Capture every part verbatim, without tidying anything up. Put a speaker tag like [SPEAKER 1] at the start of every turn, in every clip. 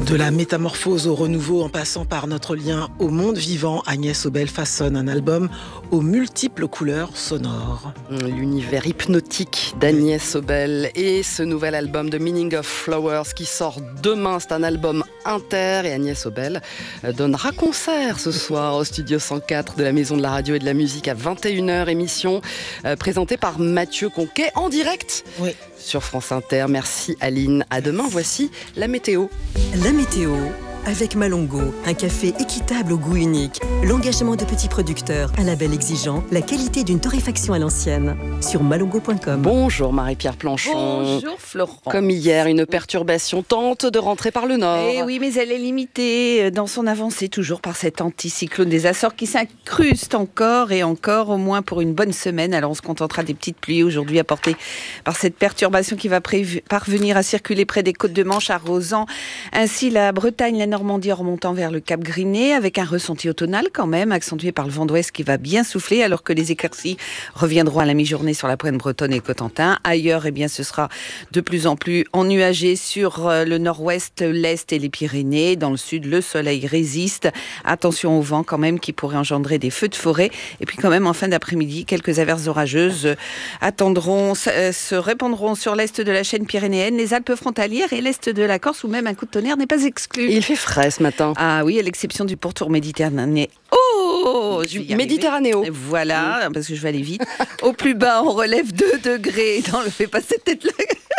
[SPEAKER 1] De la métamorphose au renouveau en passant par notre lien au monde vivant, Agnès Obel façonne un album aux multiples couleurs sonores.
[SPEAKER 2] L'univers hypnotique d'Agnès Obel et ce nouvel album The Meaning of Flowers qui sort demain, c'est un album inter et Agnès Obel donnera concert ce soir au studio cent quatre de la Maison de la Radio et de la Musique à vingt et une heures, émission euh, présentée par Mathieu Conquet en direct
[SPEAKER 1] oui.
[SPEAKER 2] sur France Inter. Merci Aline, à demain, voici la météo.
[SPEAKER 3] La météo avec Malongo, un café équitable au goût unique, l'engagement de petits producteurs, un label exigeant, la qualité d'une torréfaction à l'ancienne. Sur malongo point com.
[SPEAKER 2] Bonjour Marie-Pierre Planchon.
[SPEAKER 4] Bonjour Florent.
[SPEAKER 2] Comme hier, une perturbation tente de rentrer par le nord.
[SPEAKER 4] Eh oui, mais elle est limitée dans son avancée toujours par cet anticyclone des Açores qui s'incruste encore et encore, au moins pour une bonne semaine. Alors on se contentera des petites pluies aujourd'hui apportées par cette perturbation qui va prévu, parvenir à circuler près des côtes de Manche, arrosant ainsi la Bretagne, la Normandie en remontant vers le Cap Griné, avec un ressenti automnal quand même, accentué par le vent d'ouest qui va bien souffler, alors que les éclaircies reviendront à la mi-journée sur la pointe bretonne et Cotentin. Ailleurs, eh bien, ce sera de plus en plus ennuagé sur le nord-ouest, l'est et les Pyrénées. Dans le sud, le soleil résiste. Attention au vent quand même qui pourrait engendrer des feux de forêt. Et puis quand même, en fin d'après-midi, quelques averses orageuses attendront, se répandront sur l'est de la chaîne pyrénéenne, les Alpes frontalières et l'est de la Corse, où même un coup de tonnerre n'est pas exclu.
[SPEAKER 2] Il fait frais ce matin.
[SPEAKER 4] Ah oui, à l'exception du pourtour méditerranéen. Oh,
[SPEAKER 2] du Méditerranéo.
[SPEAKER 4] Voilà, parce que je vais aller vite. Au plus bas, on relève deux degrés. Dans le fait pas cette tête-là.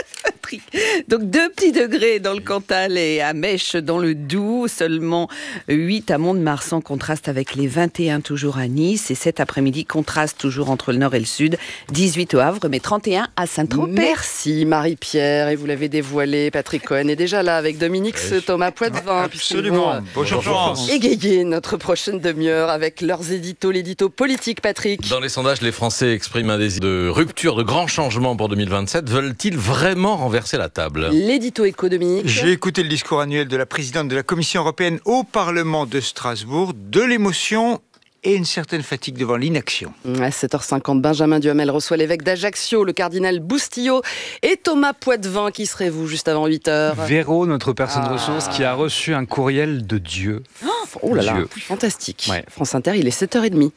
[SPEAKER 4] Donc deux petits degrés dans le Cantal et à Mèche dans le Doubs, seulement huit à Mont-de-Marsan, contraste avec les vingt et un toujours à Nice, et cet après-midi contraste toujours entre le nord et le sud, dix-huit au Havre mais trente et un à Saint-Tropez.
[SPEAKER 2] Merci Marie-Pierre, et vous l'avez dévoilé, Patrick Cohen est déjà là avec Dominique oui. Thomas Poitvin.
[SPEAKER 5] Absolument, euh, bonjour Florence.
[SPEAKER 2] Égayer notre prochaine demi-heure avec leurs éditos, l'édito politique, Patrick.
[SPEAKER 5] Dans les sondages, les Français expriment un désir de rupture, de grands changements pour deux mille vingt-sept. Veulent-ils vraiment renverser la table?
[SPEAKER 2] L'édito économique.
[SPEAKER 6] J'ai écouté le discours annuel de la présidente de la Commission européenne au Parlement de Strasbourg. De l'émotion et une certaine fatigue devant l'inaction.
[SPEAKER 2] À sept heures cinquante, Benjamin Duhamel reçoit l'évêque d'Ajaccio, le cardinal Boustillot et Thomas Poitvin. Qui serez-vous juste avant huit heures?
[SPEAKER 7] Véro, notre personne
[SPEAKER 2] ah.
[SPEAKER 7] ressource, qui a reçu un courriel de Dieu.
[SPEAKER 2] Oh, oh là là,
[SPEAKER 7] Dieu.
[SPEAKER 2] Fantastique.
[SPEAKER 7] Ouais.
[SPEAKER 2] France Inter, il est sept heures trente.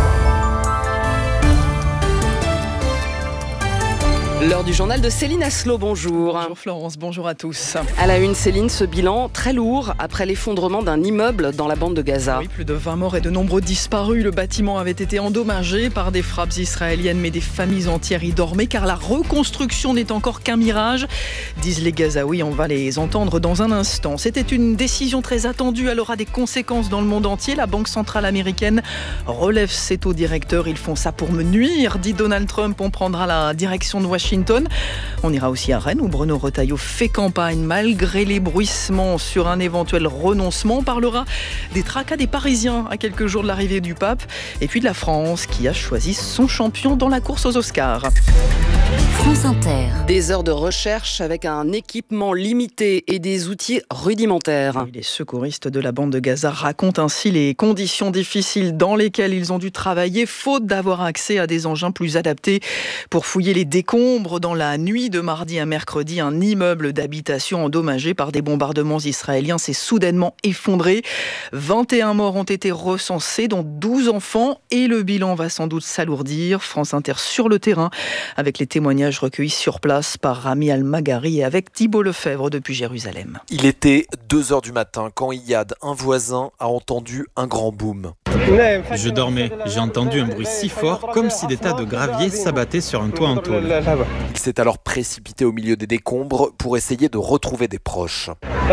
[SPEAKER 2] L'heure du journal de Céline Asselot, bonjour.
[SPEAKER 8] Bonjour Florence, bonjour à tous.
[SPEAKER 2] À la une, Céline, ce bilan très lourd après l'effondrement d'un immeuble dans la bande de Gaza.
[SPEAKER 8] Oui, plus de vingt morts et de nombreux disparus. Le bâtiment avait été endommagé par des frappes israéliennes, mais des familles entières y dormaient car la reconstruction n'est encore qu'un mirage, disent les Gazaouis. On va les entendre dans un instant. C'était une décision très attendue, elle aura des conséquences dans le monde entier. La Banque centrale américaine relève ses taux directeurs. Ils font ça pour me nuire, dit Donald Trump. On prendra la direction de Washington. On ira aussi à Rennes où Bruno Retailleau fait campagne malgré les bruissements sur un éventuel renoncement. On parlera des tracas des Parisiens à quelques jours de l'arrivée du pape et puis de la France qui a choisi son champion dans la course aux Oscars.
[SPEAKER 2] France Inter. Des heures de recherche avec un équipement limité et des outils rudimentaires.
[SPEAKER 8] Les secouristes de la bande de Gaza racontent ainsi les conditions difficiles dans lesquelles ils ont dû travailler, faute d'avoir accès à des engins plus adaptés pour fouiller les décombres. Dans la nuit de mardi à mercredi, un immeuble d'habitation endommagé par des bombardements israéliens s'est soudainement effondré. vingt et un morts ont été recensés, dont douze enfants, et le bilan va sans doute s'alourdir. France Inter sur le terrain avec les témoignages recueillis sur place par Rami Al-Magari et avec Thibault Lefebvre depuis Jérusalem.
[SPEAKER 9] Il était deux heures du matin quand Iyad, un voisin, a entendu un grand boom.
[SPEAKER 10] Je dormais, j'ai entendu un bruit si fort comme si des tas de gravier s'abattaient sur un toit en tôle.
[SPEAKER 9] Il s'est alors précipité au milieu des décombres pour essayer de retrouver des proches.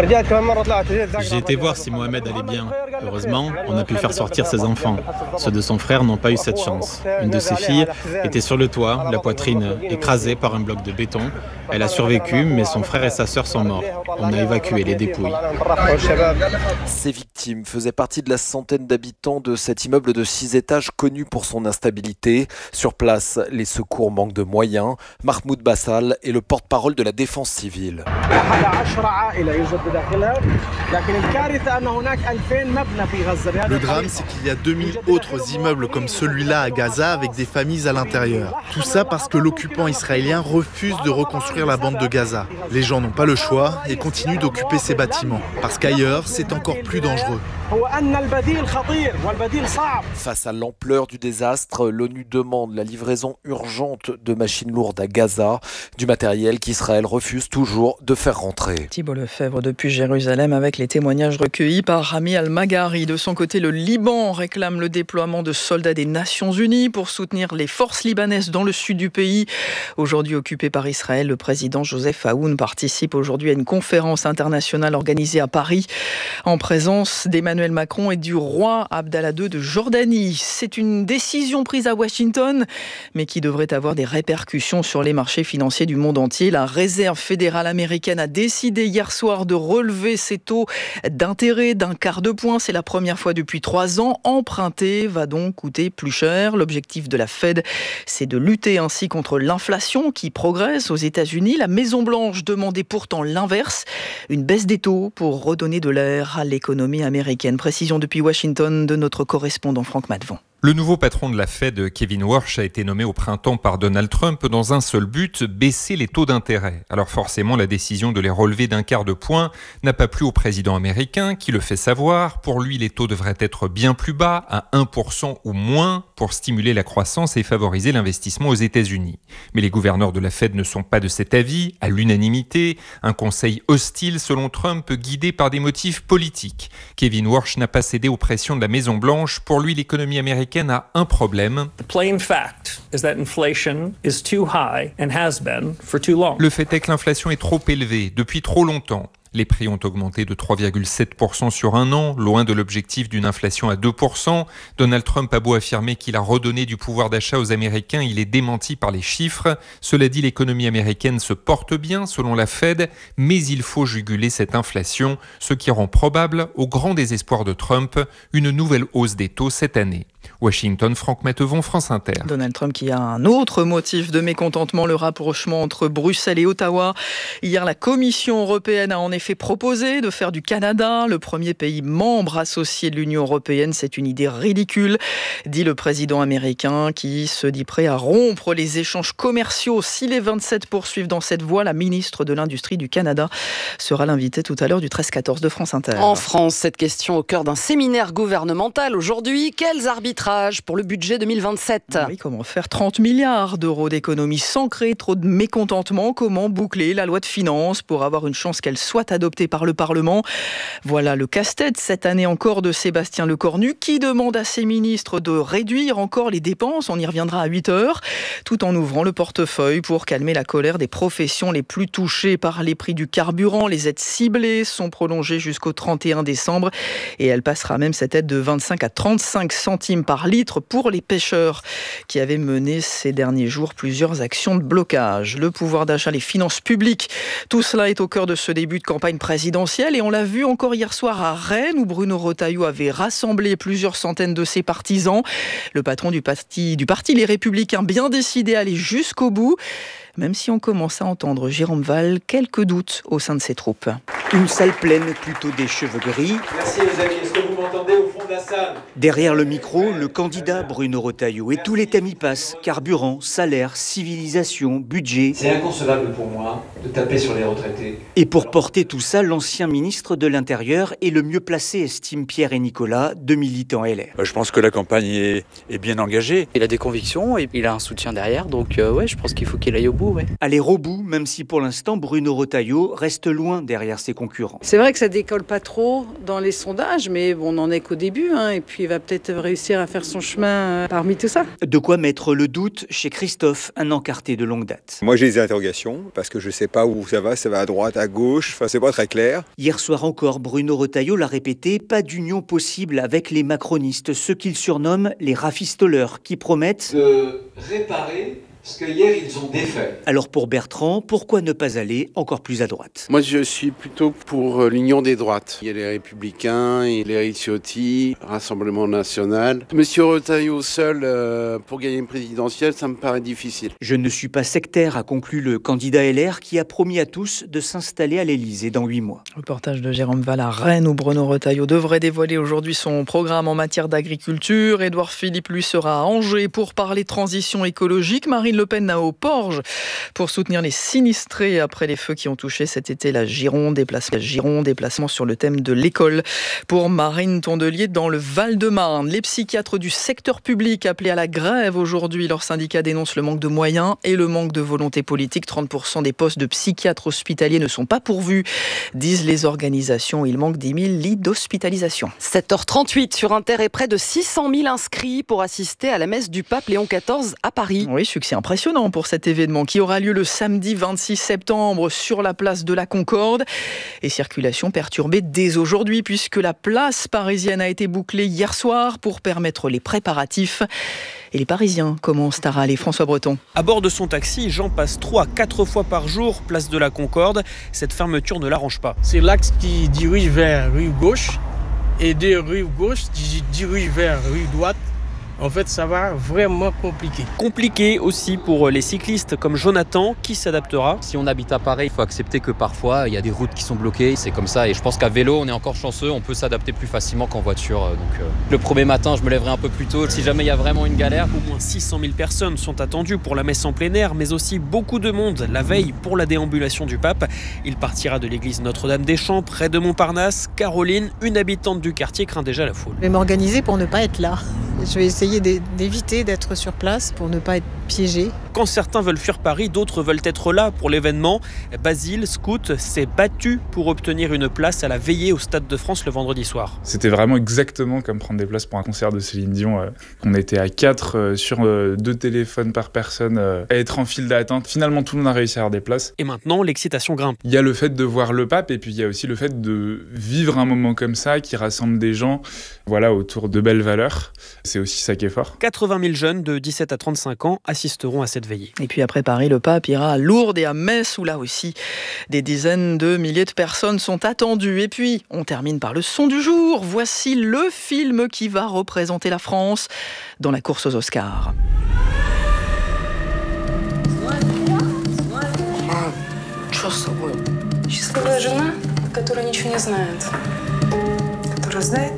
[SPEAKER 10] J'ai été voir si Mohamed allait bien. Heureusement, on a pu faire sortir ses enfants. Ceux de son frère n'ont pas eu cette chance. Une de ses filles était sur le toit, la poitrine écrasée par un bloc de béton. Elle a survécu, mais son frère et sa sœur sont morts. On a évacué les dépouilles.
[SPEAKER 9] Ces victimes faisaient partie de la centaine d'habitants de cet immeuble de six étages connu pour son instabilité. Sur place, les secours manquent de moyens. Mahmoud Bassal est le porte-parole de la défense civile.
[SPEAKER 11] Le drame, c'est qu'il y a deux mille autres immeubles comme celui-là à Gaza avec des familles à l'intérieur. Tout ça parce que l'occupant israélien refuse de reconstruire la bande de Gaza. Les gens n'ont pas le choix et continuent d'occuper ces bâtiments. Parce qu'ailleurs, c'est encore plus dangereux.
[SPEAKER 9] Face à l'ampleur du désastre, l'ONU demande la livraison urgente de machines lourdes à Gaza, du matériel qu'Israël refuse toujours de faire rentrer.
[SPEAKER 8] Thibault Lefebvre depuis Jérusalem avec les témoignages recueillis par Rami Al-Maghari. De son côté, le Liban réclame le déploiement de soldats des Nations Unies pour soutenir les forces libanaises dans le sud du pays. Aujourd'hui occupé par Israël, le président Joseph Aoun participe aujourd'hui à une conférence internationale organisée à Paris en présence d'Emmanuel Macron et du roi Abdallah deux de Jordanie. C'est une décision prise à Washington, mais qui devrait avoir des répercussions sur les marchés financiers du monde entier. La Réserve fédérale américaine a décidé hier soir de relever ses taux d'intérêt d'un quart de point. C'est la première fois depuis trois ans. Emprunter va donc coûter plus cher. L'objectif de la Fed, c'est de lutter ainsi contre l'inflation qui progresse aux États-Unis. La Maison-Blanche demandait pourtant l'inverse, une baisse des taux pour redonner de l'air à l'économie américaine. Précision depuis Washington de notre correspondant Franck Matvon.
[SPEAKER 12] Le nouveau patron de la Fed, Kevin Warsh, a été nommé au printemps par Donald Trump dans un seul but, baisser les taux d'intérêt. Alors forcément, la décision de les relever d'un quart de point n'a pas plu au président américain qui le fait savoir. Pour lui, les taux devraient être bien plus bas, à un pour cent ou moins, pour stimuler la croissance et favoriser l'investissement aux États-Unis. Mais les gouverneurs de la Fed ne sont pas de cet avis, à l'unanimité. Un conseil hostile, selon Trump, guidé par des motifs politiques. Kevin Warsh n'a pas cédé aux pressions de la Maison-Blanche. Pour lui, l'économie américaine a un problème. Le fait est que l'inflation est trop élevée depuis trop longtemps. Les prix ont augmenté de trois virgule sept pour cent sur un an, loin de l'objectif d'une inflation à deux pour cent. Donald Trump a beau affirmer qu'il a redonné du pouvoir d'achat aux Américains, il est démenti par les chiffres. Cela dit, l'économie américaine se porte bien selon la Fed, mais il faut juguler cette inflation, ce qui rend probable, au grand désespoir de Trump, une nouvelle hausse des taux cette année. Washington, Franck Mattevon, France Inter.
[SPEAKER 8] Donald Trump qui a un autre motif de mécontentement, le rapprochement entre Bruxelles et Ottawa. Hier, la Commission européenne a en effet proposé de faire du Canada le premier pays membre associé de l'Union européenne. C'est une idée ridicule, dit le président américain qui se dit prêt à rompre les échanges commerciaux. Si les vingt-sept poursuivent dans cette voie, la ministre de l'Industrie du Canada sera l'invitée tout à l'heure du treize quatorze de France Inter.
[SPEAKER 2] En France, cette question au cœur d'un séminaire gouvernemental aujourd'hui. Quels arbitrages pour le budget deux mille vingt-sept?
[SPEAKER 8] Oui, comment faire trente milliards d'euros d'économies sans créer trop de mécontentement? Comment boucler la loi de finances pour avoir une chance qu'elle soit adoptée par le Parlement? Voilà le casse-tête cette année encore de Sébastien Lecornu qui demande à ses ministres de réduire encore les dépenses. On y reviendra à huit heures, tout en ouvrant le portefeuille pour calmer la colère des professions les plus touchées par les prix du carburant. Les aides ciblées sont prolongées jusqu'au trente et un décembre et elle passera même cette aide de vingt-cinq à trente-cinq centimes par litre pour les pêcheurs qui avaient mené ces derniers jours plusieurs actions de blocage. Le pouvoir d'achat, les finances publiques, tout cela est au cœur de ce début de campagne présidentielle et on l'a vu encore hier soir à Rennes où Bruno Retailleau avait rassemblé plusieurs centaines de ses partisans. Le patron du parti, du parti Les Républicains bien décidé à aller jusqu'au bout, même si on commence à entendre Jérôme Val quelques doutes au sein de ses troupes.
[SPEAKER 13] Une salle pleine, plutôt des cheveux gris.
[SPEAKER 14] Merci les amis, est-ce que vous m'entendez au fond de la salle?
[SPEAKER 13] Derrière le micro, le candidat Bruno Retailleau. Et tous les thèmes y passent. Carburant, salaire, civilisation, budget.
[SPEAKER 14] C'est inconcevable pour moi de taper sur les retraités.
[SPEAKER 13] Et pour porter tout ça, l'ancien ministre de l'Intérieur est le mieux placé, estiment Pierre et Nicolas, deux militants L R.
[SPEAKER 15] Je pense que la campagne est, est bien engagée.
[SPEAKER 16] Il a des convictions et il a un soutien derrière, donc euh, ouais, je pense qu'il faut qu'il aille au bout. Ouais.
[SPEAKER 13] Aller au bout, même si pour l'instant Bruno Retailleau reste loin derrière ses concurrents.
[SPEAKER 17] C'est vrai que ça décolle pas trop dans les sondages, mais bon, on n'en est qu'au début, hein, et puis il va peut-être réussir à faire son chemin euh, parmi tout ça.
[SPEAKER 13] De quoi mettre le doute chez Christophe, un encarté de longue date.
[SPEAKER 18] Moi j'ai des interrogations, parce que je sais pas où ça va, ça va à droite, à gauche, enfin c'est pas très clair.
[SPEAKER 13] Hier soir encore, Bruno Retailleau l'a répété, pas d'union possible avec les macronistes, ceux qu'il surnomme les rafistoleurs, qui promettent
[SPEAKER 14] de réparer Parce que hier, ils ont défait.
[SPEAKER 13] Alors pour Bertrand, pourquoi ne pas aller encore plus à droite?
[SPEAKER 19] Moi, je suis plutôt pour l'union des droites. Il y a les Républicains, et les Ricciotti, Rassemblement National. Monsieur Retailleau seul euh, pour gagner une présidentielle, ça me paraît difficile.
[SPEAKER 13] Je ne suis pas sectaire, a conclu le candidat L R qui a promis à tous de s'installer à l'Élysée dans huit mois.
[SPEAKER 8] Reportage de Jérôme Val à Rennes où Bruno Retailleau devrait dévoiler aujourd'hui son programme en matière d'agriculture. Édouard Philippe, lui, sera à Angers pour parler transition écologique. Marine Le Pen à Auporge pour soutenir les sinistrés après les feux qui ont touché cet été la Gironde. Déplacement, Gironde, déplacement sur le thème de l'école pour Marine Tondelier dans le Val-de-Marne. Les psychiatres du secteur public appelés à la grève aujourd'hui. Leur syndicat dénonce le manque de moyens et le manque de volonté politique. trente pour cent des postes de psychiatres hospitaliers ne sont pas pourvus, disent les organisations. Il manque dix mille lits d'hospitalisation.
[SPEAKER 2] sept heures trente-huit sur Inter et près de six cent mille inscrits pour assister à la messe du pape Léon quatorze à Paris.
[SPEAKER 8] Oui, succès impressionnant pour cet événement qui aura lieu le samedi vingt-six septembre sur la place de la Concorde. Et circulation perturbée dès aujourd'hui puisque la place parisienne a été bouclée hier soir pour permettre les préparatifs. Et les Parisiens commencent à râler. François Breton.
[SPEAKER 20] À bord de son taxi, Jean passe trois à quatre fois par jour place de la Concorde. Cette fermeture ne l'arrange pas.
[SPEAKER 21] C'est l'axe qui dirige vers rue gauche et de rue gauche qui dirige vers rue droite. En fait, ça va vraiment compliquer.
[SPEAKER 20] Compliqué aussi pour les cyclistes comme Jonathan qui s'adaptera.
[SPEAKER 22] Si on habite à Paris, il faut accepter que parfois il y a des routes qui sont bloquées. C'est comme ça et je pense qu'à vélo, on est encore chanceux. On peut s'adapter plus facilement qu'en voiture. Donc, euh, le premier matin, je me lèverai un peu plus tôt. Si jamais il y a vraiment une galère.
[SPEAKER 20] Au moins six cent mille personnes sont attendues pour la messe en plein air, mais aussi beaucoup de monde la veille pour la déambulation du pape. Il partira de l'église Notre-Dame-des-Champs près de Montparnasse. Caroline, une habitante du quartier, craint déjà la foule.
[SPEAKER 23] Je vais m'organiser pour ne pas être là. Je vais essayer d'éviter d'être sur place pour ne pas être piégé.
[SPEAKER 20] Quand certains veulent fuir Paris, d'autres veulent être là pour l'événement. Basile, scout, s'est battu pour obtenir une place à la veillée au Stade de France le vendredi soir.
[SPEAKER 24] C'était vraiment exactement comme prendre des places pour un concert de Céline Dion. On était à quatre sur deux téléphones par personne à être en file d'attente. Finalement, tout le monde a réussi à avoir des places.
[SPEAKER 20] Et maintenant, l'excitation grimpe.
[SPEAKER 24] Il y a le fait de voir le pape et puis il y a aussi le fait de vivre un moment comme ça qui rassemble des gens voilà, autour de belles valeurs. C'est aussi ça qui est fort.
[SPEAKER 20] quatre-vingt mille jeunes de dix-sept à trente-cinq ans assisteront à cette veillée.
[SPEAKER 8] Et puis après Paris, le pape ira à Lourdes et à Metz, où là aussi, des dizaines de milliers de personnes sont attendues. Et puis, on termine par le son du jour. Voici le film qui va représenter la France dans la course aux Oscars.
[SPEAKER 25] Что с тобой? Счастливая жена, которая ничего не знает. Которая знает.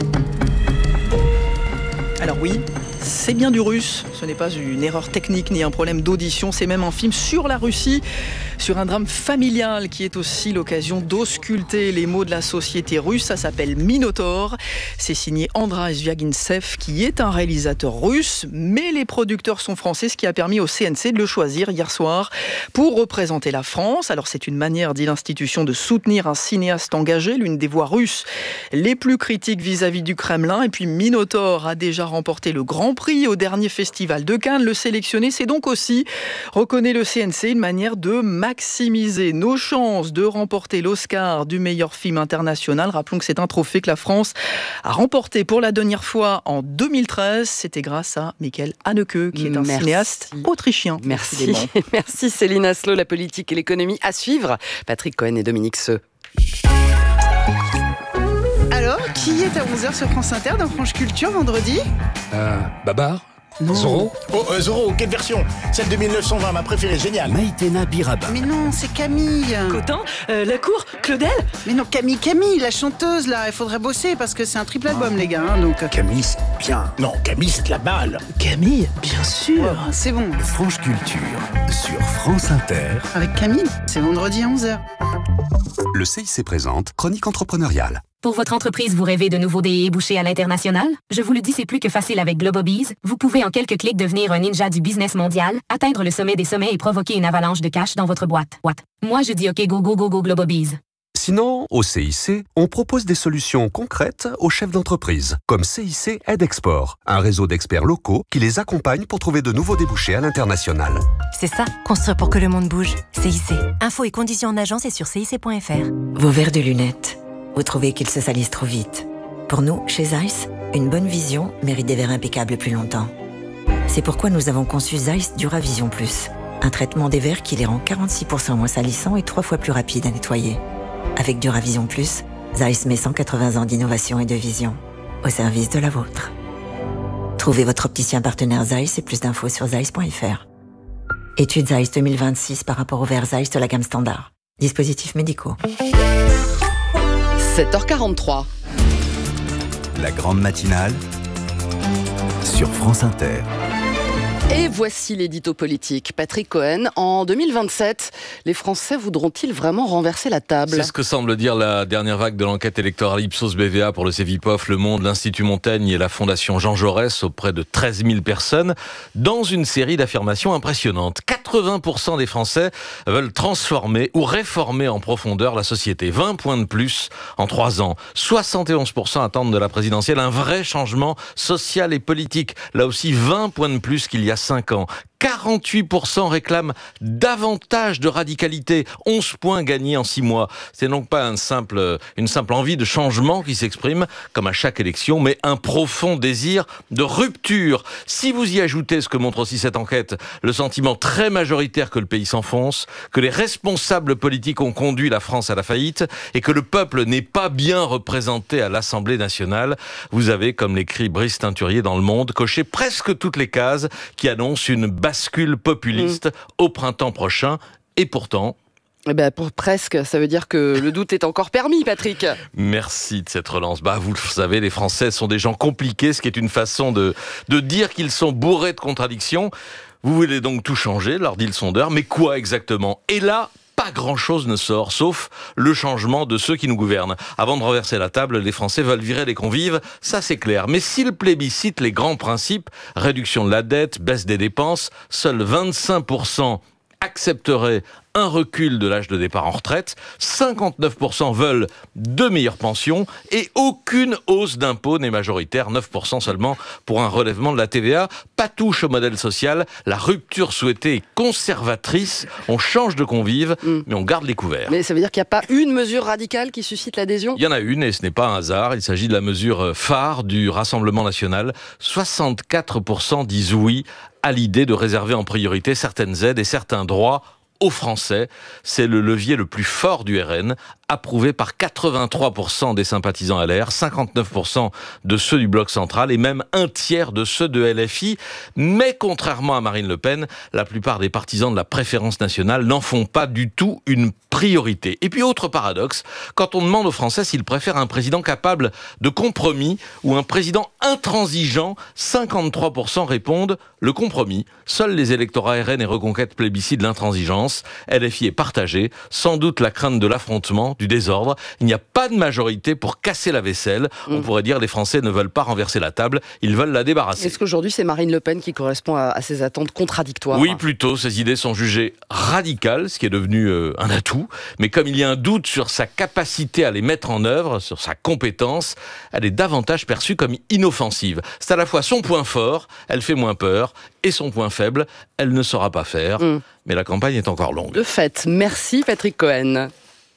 [SPEAKER 8] Alors oui, c'est bien du russe. Ce n'est pas une erreur technique ni un problème d'audition. C'est même un film sur la Russie, sur un drame familial qui est aussi l'occasion d'ausculter les maux de la société russe. Ça s'appelle Minotaur. C'est signé Andrei Zvyagintsev, qui est un réalisateur russe, mais les producteurs sont français, ce qui a permis au C N C de le choisir hier soir pour représenter la France. Alors c'est une manière, dit l'institution, de soutenir un cinéaste engagé, l'une des voix russes les plus critiques vis-à-vis du Kremlin. Et puis Minotaur a déjà remporté le Grand Prix au dernier festival de Cannes. Le sélectionné, c'est donc aussi, reconnaît le C N C, une manière de maximiser nos chances de remporter l'Oscar du meilleur film international. Rappelons que c'est un trophée que la France a remporté pour la dernière fois en deux mille treize. C'était grâce à Michael Haneke, qui est un
[SPEAKER 2] Merci.
[SPEAKER 8] cinéaste autrichien.
[SPEAKER 2] Merci. Merci Céline Aslo, la politique et l'économie à suivre. Patrick Cohen et Dominique Seux.
[SPEAKER 26] Alors, qui est à onze heures sur France Inter dans Franche Culture vendredi ?
[SPEAKER 27] Euh, Babar
[SPEAKER 26] Non.
[SPEAKER 27] Zorro
[SPEAKER 28] Oh, euh, Zorro, quelle version ? Celle de mille neuf cent vingt, ma préférée, géniale.
[SPEAKER 27] Maïtena Biraba.
[SPEAKER 26] Mais non, c'est Camille. Cotin euh, La Cour Claudel Mais non, Camille, Camille, la chanteuse, là. Il faudrait bosser parce que c'est un triple album, les gars. Hein, donc...
[SPEAKER 28] Camille, c'est bien. Non, Camille, c'est de la balle.
[SPEAKER 26] Camille, bien sûr. Ouais, c'est bon.
[SPEAKER 27] Franche Culture sur France Inter.
[SPEAKER 26] Avec Camille, c'est vendredi à onze heures.
[SPEAKER 29] Le C I C présente Chronique entrepreneuriale.
[SPEAKER 30] Pour votre entreprise, vous rêvez de nouveaux débouchés à l'international? Je vous le dis, c'est plus que facile avec Globobees. Vous pouvez en quelques clics devenir un ninja du business mondial, atteindre le sommet des sommets et provoquer une avalanche de cash dans votre boîte. What? Moi, je dis OK, go, go, go, go, Globobees.
[SPEAKER 29] Sinon, au C I C, on propose des solutions concrètes aux chefs d'entreprise, comme C I C Aide Export, un réseau d'experts locaux qui les accompagne pour trouver de nouveaux débouchés à l'international.
[SPEAKER 31] C'est ça, construire pour que le monde bouge. C I C. Infos et conditions en agence et sur C I C point F R.
[SPEAKER 32] Vos verres de lunettes. Vous trouvez qu'ils se salissent trop vite. Pour nous, chez Zeiss, une bonne vision mérite des verres impeccables plus longtemps. C'est pourquoi nous avons conçu Zeiss Duravision Plus, un traitement des verres qui les rend quarante-six pour cent moins salissants et trois fois plus rapides à nettoyer. Avec Duravision Plus, Zeiss met cent quatre-vingts ans d'innovation et de vision au service de la vôtre. Trouvez votre opticien partenaire Zeiss et plus d'infos sur zeiss point f r. Étude Zeiss deux mille vingt-six par rapport au verre Zeiss de la gamme standard. Dispositifs médicaux.
[SPEAKER 2] sept heures quarante-trois.
[SPEAKER 27] La grande matinale sur France Inter.
[SPEAKER 2] Et voici l'édito politique. Patrick Cohen, en deux mille vingt-sept, les Français voudront-ils vraiment renverser la table ?
[SPEAKER 1] C'est ce que semble dire la dernière vague de l'enquête électorale Ipsos B V A pour le Cevipof, Le Monde, l'Institut Montaigne et la Fondation Jean Jaurès auprès de treize mille personnes, dans une série d'affirmations impressionnantes. quatre-vingts pour cent des Français veulent transformer ou réformer en profondeur la société. vingt points de plus en trois ans. soixante et onze pour cent attendent de la présidentielle un vrai changement social et politique. Là aussi, vingt points de plus qu'il y a cinq ans. quarante-huit pour cent réclament davantage de radicalité, onze points gagnés en six mois. C'est donc pas un simple, une simple envie de changement qui s'exprime, comme à chaque élection, mais un profond désir de rupture. Si vous y ajoutez ce que montre aussi cette enquête, le sentiment très majoritaire que le pays s'enfonce, que les responsables politiques ont conduit la France à la faillite et que le peuple n'est pas bien représenté à l'Assemblée nationale, vous avez, comme l'écrit Brice Teinturier dans Le Monde, coché presque toutes les cases qui annoncent une bascule populiste mmh. au printemps prochain. Et pourtant...
[SPEAKER 2] Eh ben pour presque, ça veut dire que le doute est encore permis, Patrick.
[SPEAKER 1] Merci de cette relance. Bah, vous le savez, les Français sont des gens compliqués, ce qui est une façon de, de dire qu'ils sont bourrés de contradictions. Vous voulez donc tout changer, leur dit le sondeur, mais quoi exactement ? Et là, pas grand-chose ne sort, sauf le changement de ceux qui nous gouvernent. Avant de renverser la table, les Français veulent virer les convives, ça c'est clair. Mais s'ils plébiscitent les grands principes, réduction de la dette, baisse des dépenses, seuls vingt-cinq pour cent accepteraient un recul de l'âge de départ en retraite, cinquante-neuf pour cent veulent de meilleures pensions et aucune hausse d'impôts n'est majoritaire, neuf pour cent seulement pour un relèvement de la T V A. Pas touche au modèle social, la rupture souhaitée est conservatrice, on change de convive, mmh. mais on garde les couverts.
[SPEAKER 2] Mais ça veut dire qu'il n'y a pas une mesure radicale qui suscite l'adhésion ?
[SPEAKER 1] Il y en a une et ce n'est pas un hasard, il s'agit de la mesure phare du Rassemblement national. soixante-quatre pour cent disent oui à l'idée de réserver en priorité certaines aides et certains droits aux Français. C'est le levier le plus fort du R N, approuvé par quatre-vingt-trois pour cent des sympathisants L R, cinquante-neuf pour cent de ceux du Bloc central et même un tiers de ceux de L F I. Mais contrairement à Marine Le Pen, la plupart des partisans de la préférence nationale n'en font pas du tout une priorité. Et puis autre paradoxe, quand on demande aux Français s'ils préfèrent un président capable de compromis ou un président intransigeant, cinquante-trois pour cent répondent le compromis. Seuls les électorats R N et Reconquête plébiscitent l'intransigeance. L F I est partagé, sans doute la crainte de l'affrontement, du désordre. Il n'y a pas de majorité pour casser la vaisselle. Mmh. On pourrait dire les Français ne veulent pas renverser la table, ils veulent la débarrasser.
[SPEAKER 2] Est-ce qu'aujourd'hui c'est Marine Le Pen qui correspond à, à ces attentes contradictoires ?
[SPEAKER 1] Oui, plutôt. Ces idées sont jugées radicales, ce qui est devenu euh, un atout. Mais comme il y a un doute sur sa capacité à les mettre en œuvre, sur sa compétence, elle est davantage perçue comme inoffensive. C'est à la fois son point fort, elle fait moins peur, et son point faible, elle ne saura pas faire. Mmh. Mais la campagne est encore longue.
[SPEAKER 2] De fait, merci Patrick Cohen.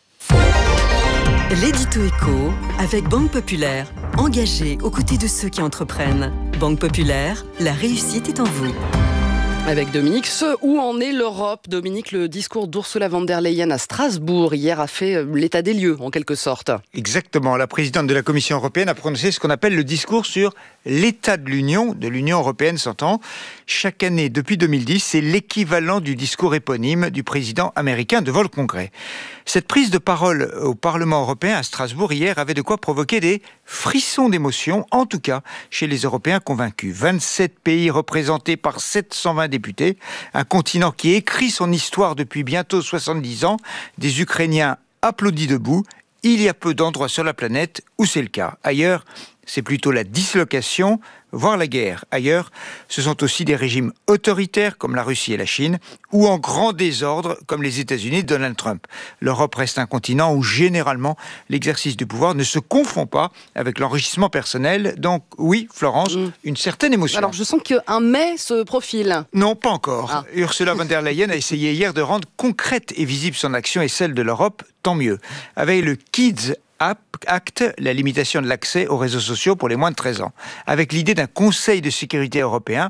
[SPEAKER 3] L'édito éco avec Banque Populaire, engagée aux côtés de ceux qui entreprennent. Banque Populaire, la réussite est en vous.
[SPEAKER 2] Avec Dominique, ce où en est l'Europe. Dominique, le discours d'Ursula von der Leyen à Strasbourg hier a fait l'état des lieux, en quelque sorte.
[SPEAKER 4] Exactement. La présidente de la Commission européenne a prononcé ce qu'on appelle le discours sur l'état de l'Union, de l'Union européenne s'entend. Chaque année, depuis deux mille dix, c'est l'équivalent du discours éponyme du président américain devant le Congrès. Cette prise de parole au Parlement européen à Strasbourg hier avait de quoi provoquer des frissons d'émotion, en tout cas chez les Européens convaincus. vingt-sept pays représentés par sept cent vingt députés, un continent qui écrit son histoire depuis bientôt soixante-dix ans, des Ukrainiens applaudis debout. Il y a peu d'endroits sur la planète où c'est le cas. Ailleurs, c'est plutôt la dislocation, voire la guerre. Ailleurs, ce sont aussi des régimes autoritaires comme la Russie et la Chine, ou en grand désordre comme les États-Unis de Donald Trump. L'Europe reste un continent où généralement l'exercice du pouvoir ne se confond pas avec l'enrichissement personnel. Donc oui, Florence, mmh. une certaine émotion.
[SPEAKER 2] Alors je sens qu'un mais se profile.
[SPEAKER 4] Non, pas encore.
[SPEAKER 2] Ah.
[SPEAKER 4] Ursula von der Leyen a essayé hier de rendre concrète et visible son action et celle de l'Europe, tant mieux. Avec le Kids Act, la limitation de l'accès aux réseaux sociaux pour les moins de treize ans, avec l'idée d'un Conseil de sécurité européen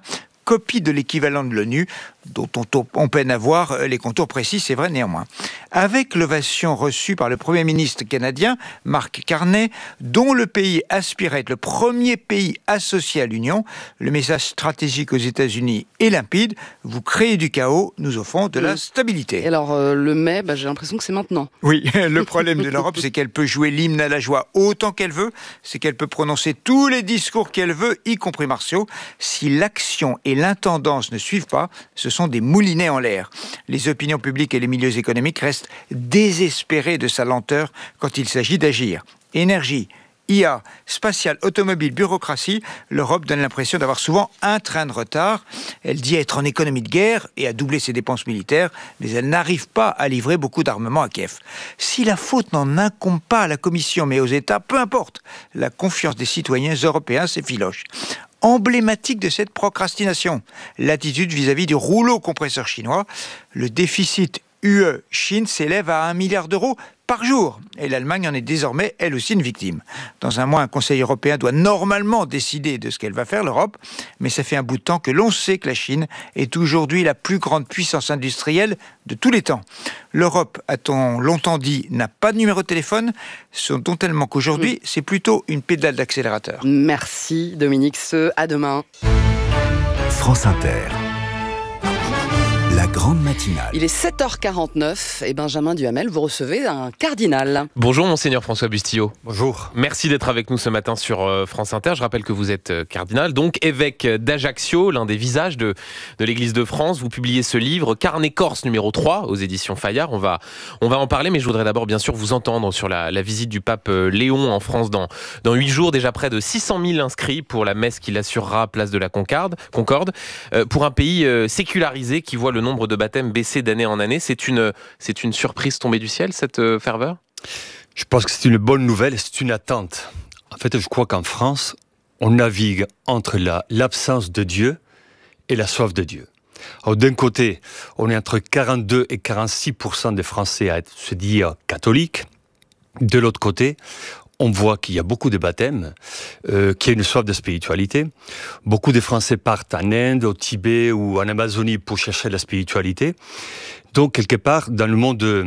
[SPEAKER 4] copie de l'équivalent de l'ONU, dont on, on peine à voir les contours précis, c'est vrai néanmoins. Avec l'ovation reçue par le Premier ministre canadien, Mark Carney, dont le pays aspire à être le premier pays associé à l'Union, le message stratégique aux États-Unis est limpide. Vous créez du chaos, nous offrons de la stabilité.
[SPEAKER 2] Et alors, euh, le mai, bah, j'ai l'impression que c'est maintenant.
[SPEAKER 4] Oui, le problème de l'Europe, c'est qu'elle peut jouer l'hymne à la joie autant qu'elle veut, c'est qu'elle peut prononcer tous les discours qu'elle veut, y compris martiaux. Si l'action et l'intendance ne suivent pas, ce sont des moulinets en l'air. Les opinions publiques et les milieux économiques restent désespérés de sa lenteur quand il s'agit d'agir. Énergie, I A, spatial, automobile, bureaucratie, l'Europe donne l'impression d'avoir souvent un train de retard. Elle dit être en économie de guerre et à doubler ses dépenses militaires, mais elle n'arrive pas à livrer beaucoup d'armements à Kiev. Si la faute n'en incombe pas à la Commission mais aux États, peu importe. La confiance des citoyens européens s'effiloche. Emblématique de cette procrastination, l'attitude vis-à-vis du rouleau compresseur chinois. Le déficit U E-Chine s'élève à un milliard d'euros par jour. Et l'Allemagne en est désormais, elle aussi, une victime. Dans un mois, un Conseil européen doit normalement décider de ce qu'elle va faire, l'Europe. Mais ça fait un bout de temps que l'on sait que la Chine est aujourd'hui la plus grande puissance industrielle de tous les temps. L'Europe, a-t-on longtemps dit, n'a pas de numéro de téléphone, ce dont elle manque aujourd'hui, mmh. c'est plutôt une pédale d'accélérateur.
[SPEAKER 2] Merci Dominique Seux, à demain.
[SPEAKER 27] France Inter. La grande matinale.
[SPEAKER 2] Il est sept heures quarante-neuf et Benjamin Duhamel, vous recevez un cardinal.
[SPEAKER 5] Bonjour Monseigneur François Bustillo.
[SPEAKER 6] Bonjour.
[SPEAKER 5] Merci d'être avec nous ce matin sur France Inter. Je rappelle que vous êtes cardinal, donc évêque d'Ajaccio, l'un des visages de, de l'Église de France. Vous publiez ce livre, Carnet Corse numéro trois, aux éditions Fayard. On va, on va en parler, mais je voudrais d'abord bien sûr vous entendre sur la, la visite du pape Léon en France dans, dans huit jours. Déjà près de six cent mille inscrits pour la messe qu'il assurera place de la Concorde. Concorde. Euh, pour un pays euh, sécularisé qui voit le nombre de baptêmes baisser d'année en année, c'est une, c'est une surprise tombée du ciel, cette euh, ferveur ?
[SPEAKER 6] Je pense que c'est une bonne nouvelle et c'est une attente. En fait, je crois qu'en France, on navigue entre la, l'absence de Dieu et la soif de Dieu. Alors, d'un côté, on est entre quarante-deux et quarante-six pour cent des Français à être, se dire catholiques. De l'autre côté, on voit qu'il y a beaucoup de baptêmes, euh, qu'il y a une soif de spiritualité. Beaucoup de Français partent en Inde, au Tibet ou en Amazonie pour chercher la spiritualité. Donc, quelque part, dans le monde, de,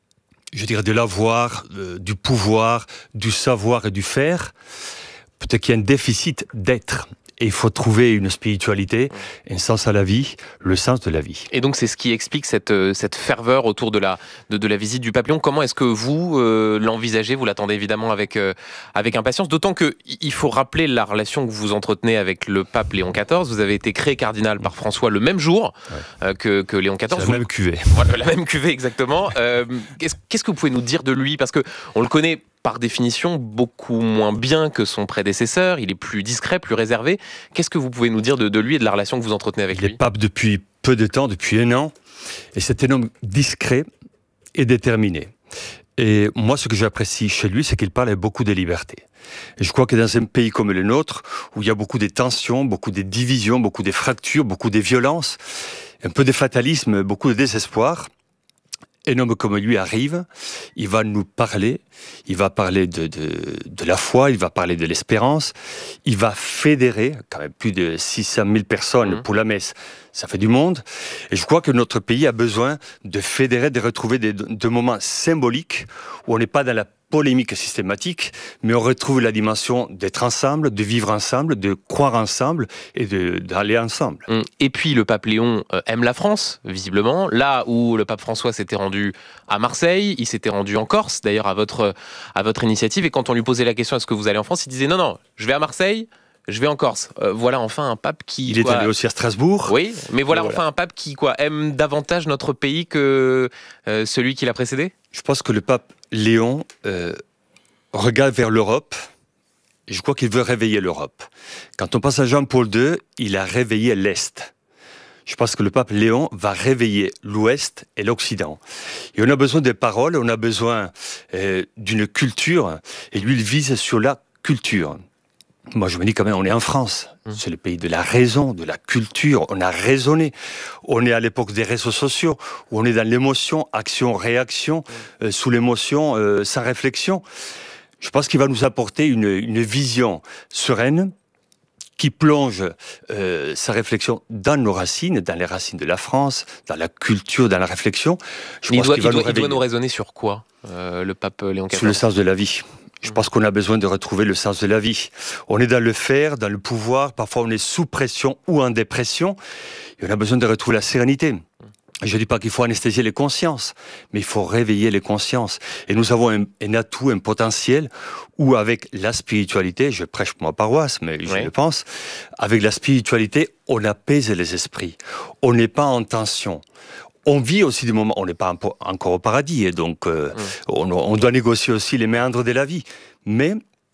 [SPEAKER 6] je dirais, de l'avoir, euh, du pouvoir, du savoir et du faire, peut-être qu'il y a un déficit d'être. Et il faut trouver une spiritualité, un sens à la vie, le sens de la vie.
[SPEAKER 5] Et donc c'est ce qui explique cette, cette ferveur autour de la, de, de la visite du pape Léon. Comment est-ce que vous euh, l'envisagez ? Vous l'attendez évidemment avec, euh, avec impatience, d'autant qu'il faut rappeler la relation que vous entretenez avec le pape Léon quatorze. Vous avez été créé cardinal par François le même jour ouais. euh, que, que Léon quatorze.
[SPEAKER 6] C'est la vous... même cuvée.
[SPEAKER 5] Voilà, la même cuvée exactement. Euh, qu'est-ce, qu'est-ce que vous pouvez nous dire de lui ? Parce qu'on le connaît par définition beaucoup moins bien que son prédécesseur, il est plus discret, plus réservé. Qu'est-ce que vous pouvez nous dire de, de lui et de la relation que vous entretenez avec
[SPEAKER 6] il
[SPEAKER 5] lui ?
[SPEAKER 6] Il est pape depuis peu de temps, depuis un an, et c'est un homme discret et déterminé. Et moi, ce que j'apprécie chez lui, c'est qu'il parle avec beaucoup de liberté. Et je crois que dans un pays comme le nôtre, où il y a beaucoup de tensions, beaucoup de divisions, beaucoup de fractures, beaucoup de violences, un peu de fatalisme, beaucoup de désespoir, un homme comme lui arrive, il va nous parler, il va parler de, de, de la foi, il va parler de l'espérance, il va fédérer, quand même plus de six cent mille personnes mmh. pour la messe, ça fait du monde, et je crois que notre pays a besoin de fédérer, de retrouver des, de moments symboliques où on n'est pas dans la polémique systématique, mais on retrouve la dimension d'être ensemble, de vivre ensemble, de croire ensemble et de, d'aller ensemble.
[SPEAKER 5] Et puis le pape Léon euh, aime la France, visiblement. Là où le pape François s'était rendu à Marseille, il s'était rendu en Corse, d'ailleurs à votre, à votre initiative, et quand on lui posait la question « est-ce que vous allez en France ?», il disait « non, non, je vais à Marseille ». Je vais en Corse. Euh, voilà enfin un pape qui...
[SPEAKER 6] Il quoi, est allé aussi à Strasbourg.
[SPEAKER 5] Oui, mais voilà,
[SPEAKER 6] voilà.
[SPEAKER 5] enfin un pape qui quoi, aime davantage notre pays que euh, celui qui l'a précédé ?
[SPEAKER 6] Je pense que le pape Léon euh, regarde vers l'Europe et je crois qu'il veut réveiller l'Europe. Quand on passe à Jean-Paul deux, il a réveillé l'Est. Je pense que le pape Léon va réveiller l'Ouest et l'Occident. Et on a besoin des paroles, on a besoin euh, d'une culture et lui il vise sur la culture. Moi, je me dis quand même, on est en France. C'est le pays de la raison, de la culture. On a raisonné. On est à l'époque des réseaux sociaux, où on est dans l'émotion, action, réaction, euh, sous l'émotion, euh, sans réflexion. Je pense qu'il va nous apporter une, une vision sereine, qui plonge euh, sa réflexion dans nos racines, dans les racines de la France, dans la culture, dans la réflexion. Je
[SPEAKER 5] il,
[SPEAKER 6] pense
[SPEAKER 5] doit,
[SPEAKER 6] qu'il
[SPEAKER 5] il,
[SPEAKER 6] va
[SPEAKER 5] doit,
[SPEAKER 6] nous
[SPEAKER 5] il doit nous raisonner sur quoi, euh, le pape Léon quatorze?
[SPEAKER 6] Sur le sens de la vie. Je pense qu'on a besoin de retrouver le sens de la vie. On est dans le faire, dans le pouvoir, parfois on est sous pression ou en dépression, et on a besoin de retrouver la sérénité. Je ne dis pas qu'il faut anesthésier les consciences, mais il faut réveiller les consciences. Et nous avons un, un atout, un potentiel, où avec la spiritualité, je prêche pour ma paroisse, mais je oui. le pense, avec la spiritualité, on apaise les esprits. On n'est pas en tension. On vit aussi des moments, on n'est pas encore au paradis, et donc euh, mmh. on, on doit négocier aussi les méandres de la vie. Mais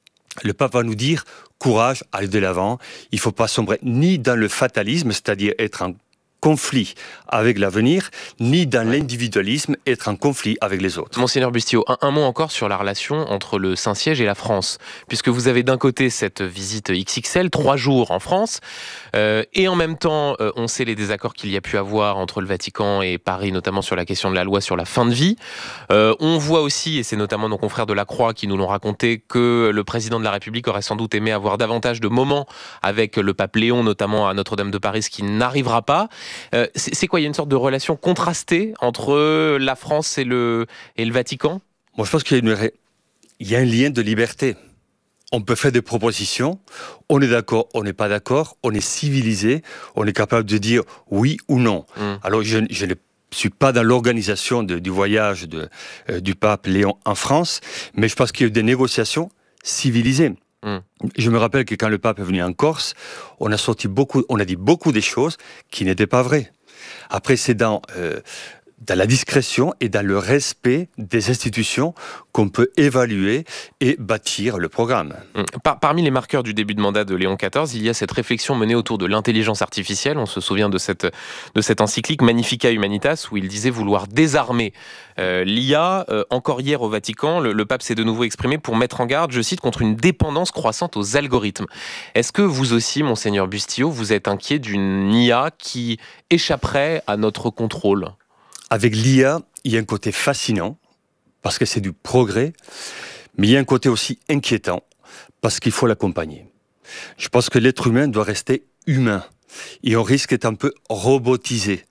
[SPEAKER 6] le pape va nous dire, courage, allez de l'avant, il ne faut pas sombrer ni dans le fatalisme, c'est-à-dire être en conflit avec l'avenir, ni dans l'individualisme, être en conflit avec les autres.
[SPEAKER 5] Monseigneur Bustillo, un, un mot encore sur la relation entre le Saint-Siège et la France, puisque vous avez d'un côté cette visite X X L, trois jours en France, euh, et en même temps, euh, on sait les désaccords qu'il y a pu avoir entre le Vatican et Paris, notamment sur la question de la loi sur la fin de vie. Euh, on voit aussi, et c'est notamment nos confrères de la Croix qui nous l'ont raconté, que le président de la République aurait sans doute aimé avoir davantage de moments avec le pape Léon, notamment à Notre-Dame de Paris, ce qui n'arrivera pas. Euh, c'est, c'est quoi, il y a une sorte de relation contrastée entre la France et le, et le Vatican?
[SPEAKER 6] Moi, je pense qu'il y a, une, il y a un lien de liberté. On peut faire des propositions, on est d'accord, on n'est pas d'accord, on est civilisé, on est capable de dire oui ou non. Mmh. Alors, je, je ne suis pas dans l'organisation de, du voyage de, euh, du pape Léon en France, mais je pense qu'il y a eu des négociations civilisées. Mmh. Je me rappelle que quand le pape est venu en Corse, on a sorti beaucoup, on a dit beaucoup des choses qui n'étaient pas vraies. Après, c'est dans, euh, dans la discrétion et dans le respect des institutions qu'on peut évaluer et bâtir le programme.
[SPEAKER 5] Par, parmi les marqueurs du début de mandat de Léon quatorze, il y a cette réflexion menée autour de l'intelligence artificielle. On se souvient de cette, de cette encyclique Magnificat Humanitas, où il disait vouloir désarmer euh, l'I A. Euh, encore hier au Vatican, le, le pape s'est de nouveau exprimé pour mettre en garde, je cite, contre une dépendance croissante aux algorithmes. Est-ce que vous aussi, monseigneur Bustillo, vous êtes inquiet d'une I A qui échapperait à notre contrôle?
[SPEAKER 6] Avec l'I A, il y a un côté fascinant, parce que c'est du progrès, mais il y a un côté aussi inquiétant, parce qu'il faut l'accompagner. Je pense que l'être humain doit rester humain, et on risque d'être un peu robotisé.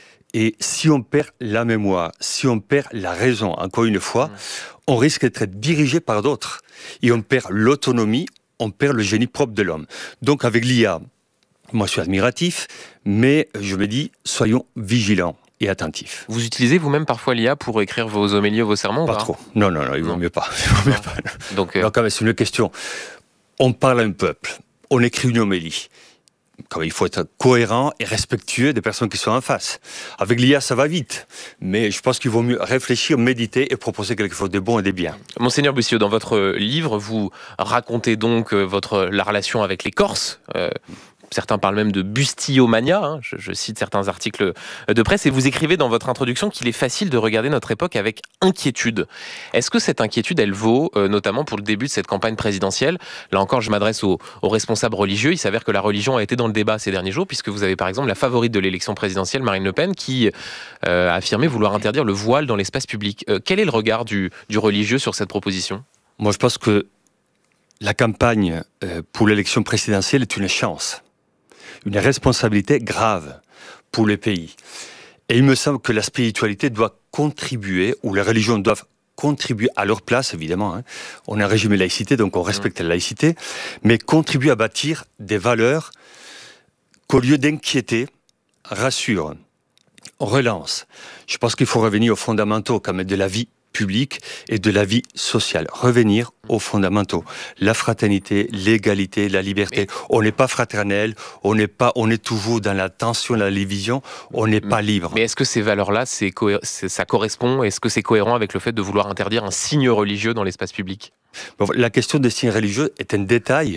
[SPEAKER 6] Et si on perd la mémoire, si on perd la raison, encore une fois, mmh. on risque d'être dirigé par d'autres. Et on perd l'autonomie, on perd le génie propre de l'homme. Donc avec l'I A, moi je suis admiratif, mais je me dis, soyons vigilants et attentifs.
[SPEAKER 5] Vous utilisez vous-même parfois l'I A pour écrire vos homélies ou vos sermons?
[SPEAKER 6] Pas, pas trop. Non, non, non, il vaut mieux pas. Il vaut mieux pas. Donc, euh... Donc, quand même, c'est une question. On parle à un peuple, on écrit une homélie. Comme il faut être cohérent et respectueux des personnes qui sont en face. Avec l'I A, ça va vite. Mais je pense qu'il vaut mieux réfléchir, méditer et proposer quelque chose de bon et de bien.
[SPEAKER 5] Monseigneur Bustillo, dans votre livre, vous racontez donc votre, la relation avec les Corses. Euh, Certains parlent même de Bustillomania, hein, je, je cite certains articles de presse, et vous écrivez dans votre introduction qu'il est facile de regarder notre époque avec inquiétude. Est-ce que cette inquiétude, elle vaut euh, notamment pour le début de cette campagne présidentielle? Là encore, je m'adresse aux, aux responsables religieux. Il s'avère que la religion a été dans le débat ces derniers jours, puisque vous avez par exemple la favorite de l'élection présidentielle, Marine Le Pen, qui euh, a affirmé vouloir interdire le voile dans l'espace public. Euh, quel est le regard du, du religieux sur cette proposition?
[SPEAKER 6] Moi, je pense que la campagne euh, pour l'élection présidentielle est une chance. Une responsabilité grave pour le pays. Et il me semble que la spiritualité doit contribuer, ou les religions doivent contribuer à leur place, évidemment. Hein. On est un régime de laïcité, donc on respecte mmh. la laïcité, mais contribuer à bâtir des valeurs qu'au lieu d'inquiéter, rassurent, relancent. Je pense qu'il faut revenir aux fondamentaux, comme de la vie publique et de la vie sociale. Revenir aux fondamentaux. La fraternité, l'égalité, la liberté. On n'est pas fraternel, on n'est pas, on est toujours dans la tension, la division, on n'est pas libre.
[SPEAKER 5] Mais est-ce que ces valeurs-là, c'est cohé- c'est, ça correspond, est-ce que c'est cohérent avec le fait de vouloir interdire un signe religieux dans l'espace public?
[SPEAKER 6] Bon, la question des signes religieux est un détail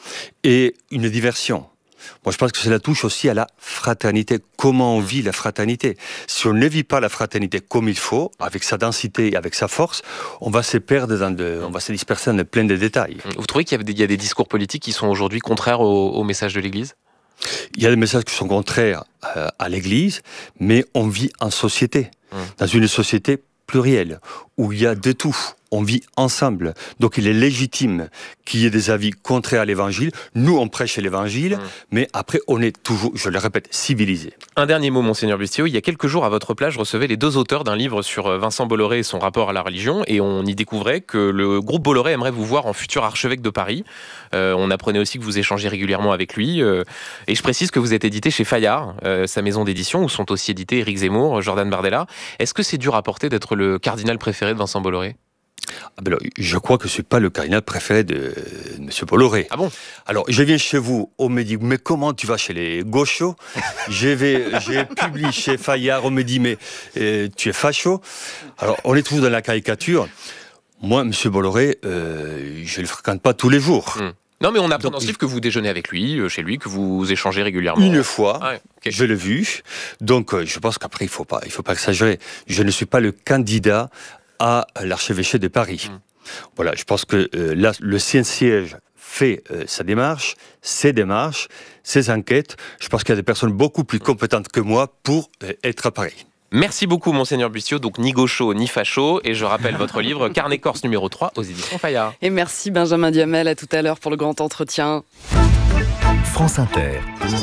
[SPEAKER 6] et une diversion. Moi, je pense que cela touche aussi à la fraternité. Comment on vit la fraternité? Si on ne vit pas la fraternité comme il faut, avec sa densité et avec sa force, on va se perdre dans de, on va se disperser dans plein de détails.
[SPEAKER 5] Vous trouvez qu'il y a des, il y a des discours politiques qui sont aujourd'hui contraires au, au message de l'Église?
[SPEAKER 6] Il y a des messages qui sont contraires euh, à l'Église, mais on vit en société, mmh. dans une société plurielle, où il y a de tout. on vit ensemble. Donc il est légitime qu'il y ait des avis contraires à l'évangile. Nous, on prêche l'évangile, mmh. mais après, on est toujours, je le répète, civilisé.
[SPEAKER 5] Un dernier mot, Monseigneur Bustillo. Il y a quelques jours, à votre plat, je recevais les deux auteurs d'un livre sur Vincent Bolloré et son rapport à la religion, et on y découvrait que le groupe Bolloré aimerait vous voir en futur archevêque de Paris. Euh, on apprenait aussi que vous échangez régulièrement avec lui. Euh, et je précise que vous êtes édité chez Fayard, euh, sa maison d'édition, où sont aussi édités Éric Zemmour, Jordan Bardella. Est-ce que c'est dur à porter d'être le cardinal préféré de Vincent Bolloré ?
[SPEAKER 6] Ah ben alors, je crois que je ne suis pas le cardinal préféré de M. Bolloré.
[SPEAKER 5] Ah bon ?
[SPEAKER 6] Alors, je viens chez vous, on me dit, mais comment tu vas chez les gauchos ? J'ai publié chez Fayard, on me dit, mais euh, tu es facho ? Alors, on est toujours dans la caricature. Moi, M. Bolloré, euh, je ne le fréquente pas tous les jours.
[SPEAKER 5] Hum. Non, mais on apprend dans ce livre que vous déjeunez avec lui, chez lui, que vous échangez régulièrement.
[SPEAKER 6] Une fois,
[SPEAKER 5] ah ouais, okay.
[SPEAKER 6] je l'ai vu. Donc, euh, je pense qu'après, il ne faut pas, il faut pas exagérer. Je ne suis pas le candidat à l'archevêché de Paris. Mmh. Voilà, je pense que euh, là, le Saint-Siège fait euh, sa démarche, ses démarches, ses enquêtes. Je pense qu'il y a des personnes beaucoup plus compétentes que moi pour euh, être à Paris.
[SPEAKER 5] Merci beaucoup, Monseigneur Bustillo. Donc, ni gaucho, ni facho. Et je rappelle votre livre, Carnet Corse numéro trois, aux éditions Fayard.
[SPEAKER 2] Et merci, Benjamin Duhamel. À tout à l'heure pour le grand entretien.
[SPEAKER 27] France Inter.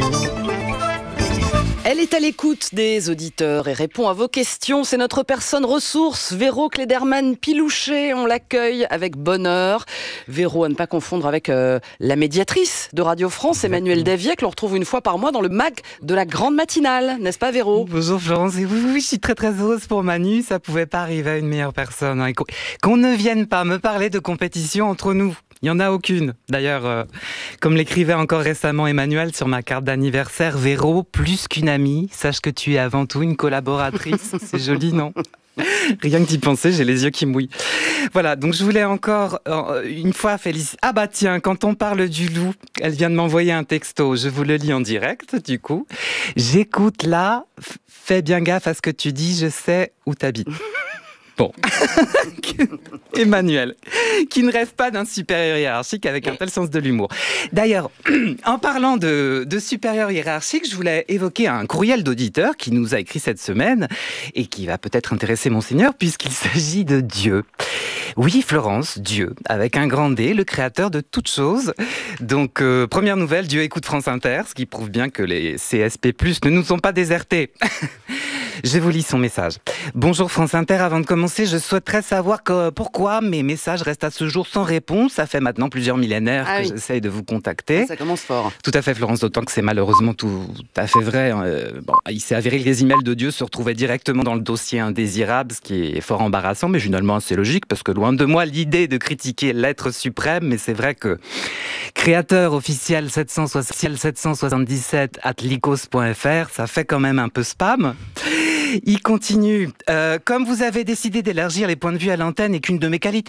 [SPEAKER 2] Elle est à l'écoute des auditeurs et répond à vos questions. C'est notre personne ressource, Véro Klederman-Pilouchet. On l'accueille avec bonheur. Véro, à ne pas confondre avec euh, la médiatrice de Radio France, Emmanuelle Davier, que l'on retrouve une fois par mois dans le mag de la grande matinale. N'est-ce pas, Véro ?
[SPEAKER 7] Bonjour Florence. Et oui, oui, je suis très très heureuse pour Manu. Ça pouvait pas arriver à une meilleure personne. Hein. Qu'on ne vienne pas me parler de compétition entre nous. Il n'y en a aucune. D'ailleurs, euh, comme l'écrivait encore récemment Emmanuel sur ma carte d'anniversaire, Véro, plus qu'une amie, sache que tu es avant tout une collaboratrice. C'est joli, non ? Rien que d'y penser, j'ai les yeux qui mouillent. Voilà, donc je voulais encore euh, une fois féliciter... Ah bah tiens, quand on parle du loup, elle vient de m'envoyer un texto, je vous le lis en direct du coup. J'écoute là, fais bien gaffe à ce que tu dis, je sais où t'habites. Bon. Emmanuel, qui ne rêve pas d'un supérieur hiérarchique avec un tel sens de l'humour. D'ailleurs, en parlant de, de supérieur hiérarchique, je voulais évoquer un courriel d'auditeur qui nous a écrit cette semaine et qui va peut-être intéresser Monseigneur puisqu'il s'agit de Dieu. Oui, Florence, Dieu, avec un grand D, le créateur de toutes choses. Donc, euh, première nouvelle, Dieu écoute France Inter, ce qui prouve bien que les C S P plus, ne nous ont pas désertés. Je vous lis son message. Bonjour France Inter, avant de commencer, je souhaiterais savoir que, pourquoi mes messages restent à ce jour sans réponse. Ça fait maintenant plusieurs millénaires ah que oui. j'essaye de vous contacter.
[SPEAKER 2] Ça commence fort.
[SPEAKER 7] Tout à fait Florence, d'autant que c'est malheureusement tout à fait vrai. Euh, bon, il s'est avéré que les emails de Dieu se retrouvaient directement dans le dossier indésirable, ce qui est fort embarrassant, mais finalement assez logique, parce que loin de moi l'idée de critiquer l'être suprême, mais c'est vrai que créateur officiel sept cent soixante-dix-sept arobase lycos point f r, ça fait quand même un peu spam. Il continue. Euh, comme vous avez décidé d'élargir les points de vue à l'antenne et qu'une de mes qualités